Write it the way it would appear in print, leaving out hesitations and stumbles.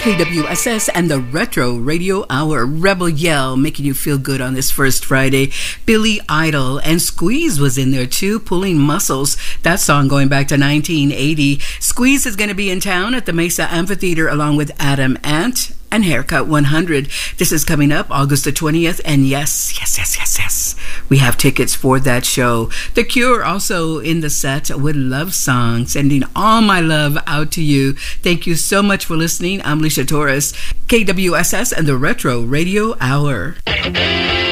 KWSS and the Retro Radio Hour. Rebel Yell, making you feel good on this first Friday. Billy Idol and Squeeze was in there too, Pulling Muscles. That song going back to 1980. Squeeze is going to be in town at the Mesa Amphitheater along with Adam Ant and Haircut 100. This is coming up August the 20th, and yes, we have tickets for that show. The Cure also in the set with Love Song, sending all my love out to you. Thank you so much for listening. I'm Alicia Torres, KWSS and the Retro Radio Hour.